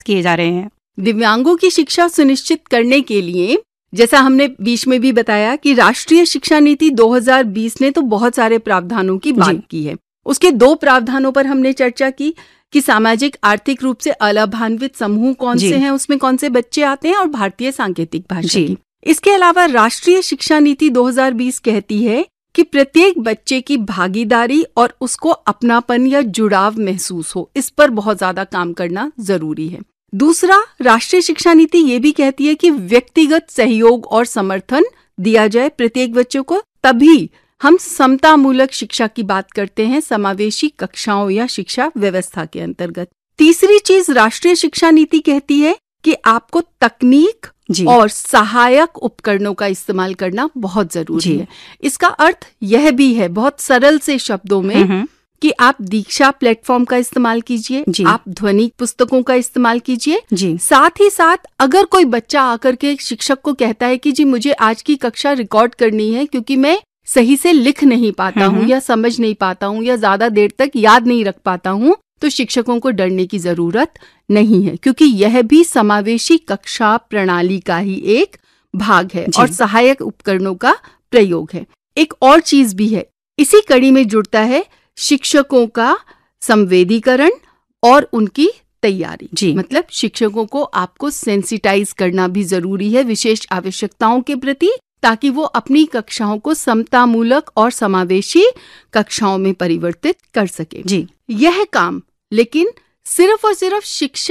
किए जा रहे हैं। दिव्यांगों की शिक्षा सुनिश्चित करने के लिए, जैसा हमने बीच में भी बताया कि राष्ट्रीय शिक्षा नीति 2020 ने तो बहुत सारे प्रावधानों की बात की है। उसके 2 प्रावधानों पर हमने चर्चा की कि सामाजिक आर्थिक रूप से अलाभान्वित समूह कौन से हैं, उसमें कौन से बच्चे आते हैं, और भारतीय सांकेतिक भाषा की। इसके अलावा राष्ट्रीय शिक्षा नीति 2020 कहती है कि प्रत्येक बच्चे की भागीदारी और उसको अपनापन या जुड़ाव महसूस हो, इस पर बहुत ज्यादा काम करना जरूरी है। दूसरा, राष्ट्रीय शिक्षा नीति ये भी कहती है कि व्यक्तिगत सहयोग और समर्थन दिया जाए प्रत्येक बच्चों को, तभी हम समतामूलक शिक्षा की बात करते हैं समावेशी कक्षाओं या शिक्षा व्यवस्था के अंतर्गत। तीसरी चीज राष्ट्रीय शिक्षा नीति कहती है कि आपको तकनीक और सहायक उपकरणों का इस्तेमाल करना बहुत जरूरी है। इसका अर्थ यह भी है बहुत सरल से शब्दों में कि आप दीक्षा प्लेटफॉर्म का इस्तेमाल कीजिए, आप ध्वनि पुस्तकों का इस्तेमाल कीजिए। साथ ही साथ अगर कोई बच्चा आकर के शिक्षक को कहता है कि जी मुझे आज की कक्षा रिकॉर्ड करनी है क्योंकि मैं सही से लिख नहीं पाता हूँ या समझ नहीं पाता हूँ या ज्यादा देर तक याद नहीं रख पाता हूँ, तो शिक्षकों को डरने की जरूरत नहीं है, क्योंकि यह भी समावेशी कक्षा प्रणाली का ही एक भाग है और सहायक उपकरणों का प्रयोग है। एक और चीज भी है, इसी कड़ी में जुड़ता है शिक्षकों का संवेदीकरण और उनकी तैयारी। मतलब शिक्षकों को आपको सेंसिटाइज करना भी जरूरी है विशेष आवश्यकताओं के प्रति, ताकि वो अपनी कक्षाओं को समतामूलक और समावेशी कक्षाओं में परिवर्तित कर सके। यह काम लेकिन सिर्फ और सिर्फ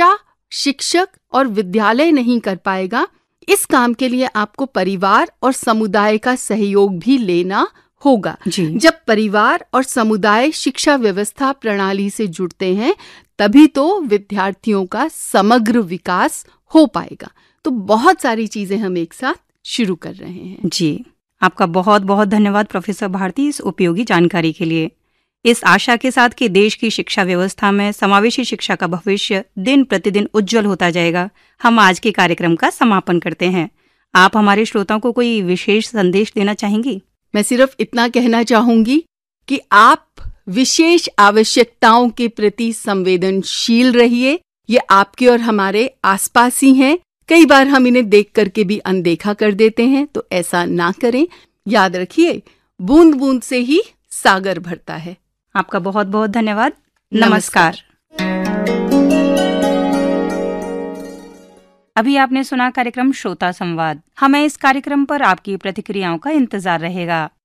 शिक्षक और विद्यालय नहीं कर पाएगा। इस काम के लिए आपको परिवार और समुदाय का सहयोग भी लेना होगा। जब परिवार और समुदाय शिक्षा व्यवस्था प्रणाली से जुड़ते हैं तभी तो विद्यार्थियों का समग्र विकास हो पाएगा। तो बहुत सारी चीजें हम एक साथ शुरू कर रहे हैं। जी, आपका बहुत बहुत धन्यवाद प्रोफेसर भारती इस उपयोगी जानकारी के लिए। इस आशा के साथ कि देश की शिक्षा व्यवस्था में समावेशी शिक्षा का भविष्य दिन प्रतिदिन उज्जवल होता जाएगा, हम आज के कार्यक्रम का समापन करते हैं। आप हमारे श्रोताओं को कोई विशेष संदेश देना चाहेंगी? मैं सिर्फ इतना कहना चाहूंगी कि आप विशेष आवश्यकताओं के प्रति संवेदनशील रहिए। ये आपके और हमारे आसपास ही हैं। कई बार हम इन्हें देख करके भी अनदेखा कर देते हैं, तो ऐसा ना करें। याद रखिए, बूंद बूंद से ही सागर भरता है। आपका बहुत बहुत धन्यवाद। नमस्कार। अभी आपने सुना कार्यक्रम श्रोता संवाद। हमें इस कार्यक्रम पर आपकी प्रतिक्रियाओं का इंतजार रहेगा।